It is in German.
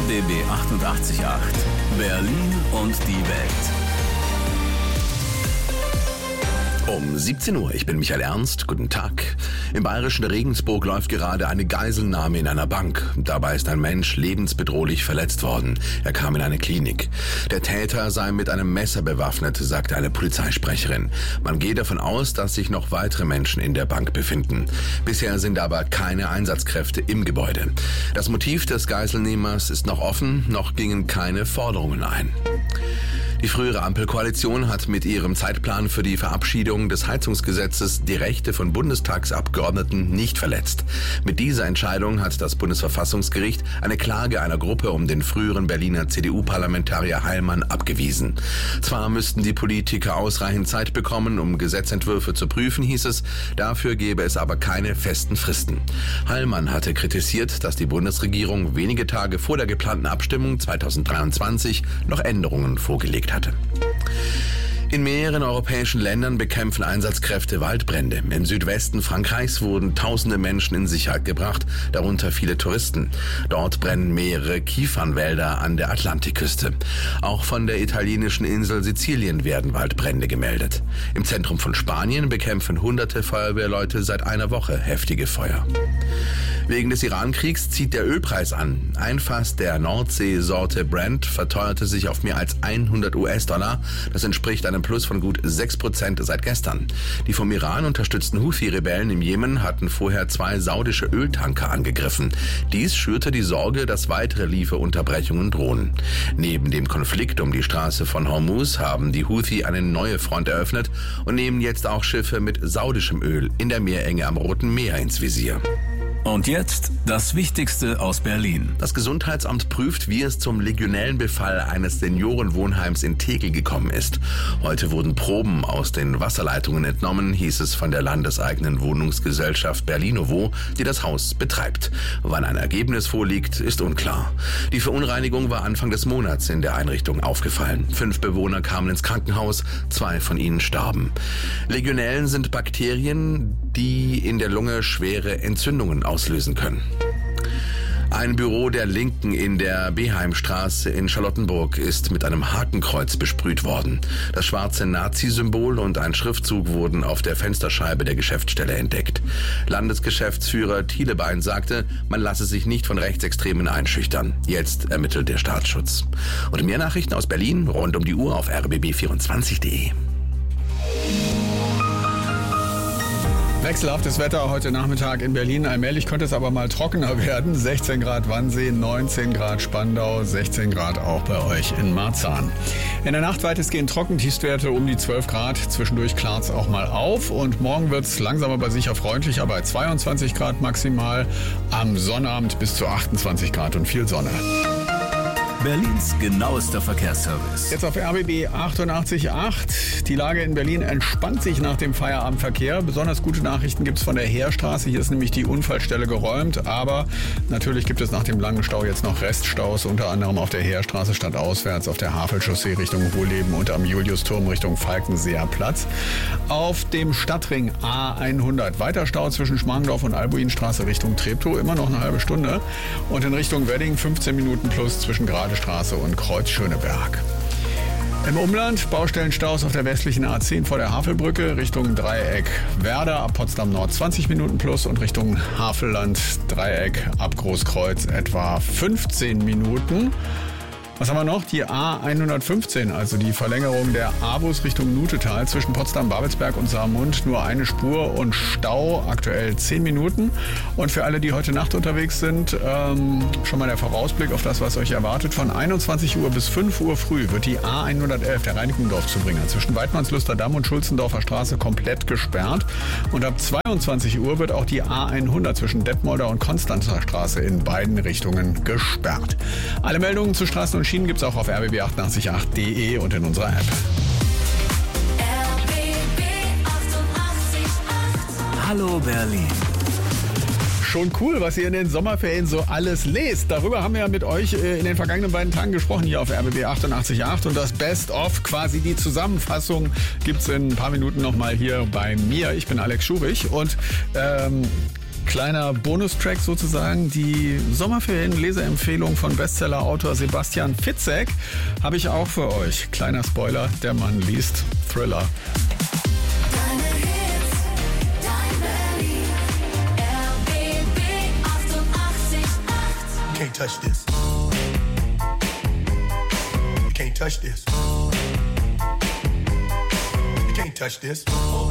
RBB 88.8 Berlin und die Welt. Um 17 Uhr, ich bin Michael Ernst, guten Tag. Im bayerischen Regensburg läuft gerade eine Geiselnahme in einer Bank. Dabei ist ein Mensch lebensbedrohlich verletzt worden. Er kam in eine Klinik. Der Täter sei mit einem Messer bewaffnet, sagte eine Polizeisprecherin. Man geht davon aus, dass sich noch weitere Menschen in der Bank befinden. Bisher sind aber keine Einsatzkräfte im Gebäude. Das Motiv des Geiselnehmers ist noch offen, noch gingen keine Forderungen ein. Die frühere Ampelkoalition hat mit ihrem Zeitplan für die Verabschiedung des Heizungsgesetzes die Rechte von Bundestagsabgeordneten nicht verletzt. Mit dieser Entscheidung hat das Bundesverfassungsgericht eine Klage einer Gruppe um den früheren Berliner CDU-Parlamentarier Heilmann abgewiesen. Zwar müssten die Politiker ausreichend Zeit bekommen, um Gesetzentwürfe zu prüfen, hieß es, dafür gäbe es aber keine festen Fristen. Heilmann hatte kritisiert, dass die Bundesregierung wenige Tage vor der geplanten Abstimmung 2023 noch Änderungen vorgelegt hatte. In mehreren europäischen Ländern bekämpfen Einsatzkräfte Waldbrände. Im Südwesten Frankreichs wurden tausende Menschen in Sicherheit gebracht, darunter viele Touristen. Dort brennen mehrere Kiefernwälder an der Atlantikküste. Auch von der italienischen Insel Sizilien werden Waldbrände gemeldet. Im Zentrum von Spanien bekämpfen hunderte Feuerwehrleute seit einer Woche heftige Feuer. Wegen des Iran-Kriegs zieht der Ölpreis an. Ein Fass der Nordsee-Sorte Brent verteuerte sich auf mehr als 100 US-Dollar. Das entspricht einem Plus von gut 6% seit gestern. Die vom Iran unterstützten Houthi-Rebellen im Jemen hatten vorher 2 saudische Öltanker angegriffen. Dies schürte die Sorge, dass weitere Lieferunterbrechungen drohen. Neben dem Konflikt um die Straße von Hormuz haben die Houthi eine neue Front eröffnet und nehmen jetzt auch Schiffe mit saudischem Öl in der Meerenge am Roten Meer ins Visier. Und jetzt das Wichtigste aus Berlin. Das Gesundheitsamt prüft, wie es zum Legionellenbefall eines Seniorenwohnheims in Tegel gekommen ist. Heute wurden Proben aus den Wasserleitungen entnommen, hieß es von der landeseigenen Wohnungsgesellschaft Berlinowo, die das Haus betreibt. Wann ein Ergebnis vorliegt, ist unklar. Die Verunreinigung war Anfang des Monats in der Einrichtung aufgefallen. 5 Bewohner kamen ins Krankenhaus, 2 von ihnen starben. Legionellen sind Bakterien, die in der Lunge schwere Entzündungen auslösen können. Ein Büro der Linken in der Beheimstraße in Charlottenburg ist mit einem Hakenkreuz besprüht worden. Das schwarze Nazi-Symbol und ein Schriftzug wurden auf der Fensterscheibe der Geschäftsstelle entdeckt. Landesgeschäftsführer Thielebein sagte, man lasse sich nicht von Rechtsextremen einschüchtern. Jetzt ermittelt der Staatsschutz. Und mehr Nachrichten aus Berlin rund um die Uhr auf rbb24.de. Wechselhaftes Wetter heute Nachmittag in Berlin. Allmählich könnte es aber mal trockener werden. 16 Grad Wannsee, 19 Grad Spandau, 16 Grad auch bei euch in Marzahn. In der Nacht weitestgehend trocken, Tiefstwerte um die 12 Grad. Zwischendurch klart es auch mal auf. Und morgen wird es langsam aber sicher freundlicher bei 22 Grad maximal. Am Sonnabend bis zu 28 Grad und viel Sonne. Berlins genauester Verkehrsservice. Jetzt auf RBB 88.8. Die Lage in Berlin entspannt sich nach dem Feierabendverkehr. Besonders gute Nachrichten gibt es von der Heerstraße. Hier ist nämlich die Unfallstelle geräumt. Aber natürlich gibt es nach dem langen Stau jetzt noch Reststaus, unter anderem auf der Heerstraße stadtauswärts, auf der Havelchaussee Richtung Wohlleben und am Juliusturm Richtung Falkenseer Platz. Auf dem Stadtring A100 weiter Stau zwischen Schmargendorf und Albuinstraße Richtung Treptow. Immer noch eine halbe Stunde. Und in Richtung Wedding 15 Minuten plus zwischen Straße und Kreuz Schöneberg. Im Umland Baustellenstaus auf der westlichen A10 vor der Havelbrücke Richtung Dreieck Werder ab Potsdam Nord 20 Minuten plus und Richtung Havelland Dreieck ab Großkreuz etwa 15 Minuten. Was haben wir noch? Die A115, also die Verlängerung der A-Bus Richtung Nutetal zwischen Potsdam, Babelsberg und Saarmund. Nur eine Spur und Stau, aktuell 10 Minuten. Und für alle, die heute Nacht unterwegs sind, schon mal der Vorausblick auf das, was euch erwartet. Von 21 Uhr bis 5 Uhr früh wird die A111, der Reinickendorf-Zubringer, zwischen Weidmannsluster Damm und Schulzendorfer Straße komplett gesperrt. Und ab 22 Uhr wird auch die A100 zwischen Detmolder und Konstanzer Straße in beiden Richtungen gesperrt. Alle Meldungen zu Straßen und Schienen gibt es auch auf rbb888.de und in unserer App. RBB 88.8. Hallo Berlin. Schon cool, was ihr in den Sommerferien so alles lest. Darüber haben wir ja mit euch in den vergangenen beiden Tagen gesprochen hier auf RBB 88.8 und das Best-of, quasi die Zusammenfassung, gibt's in ein paar Minuten nochmal hier bei mir. Ich bin Alex Schurich und Kleiner Bonustrack sozusagen, die Sommerferien-Leseempfehlung von Bestsellerautor Sebastian Fitzek habe ich auch für euch. Kleiner Spoiler, der Mann liest Thriller. Deine Hits, dein Berlin, RBB 88.8. Can't touch this. You can't touch this. You can't touch this.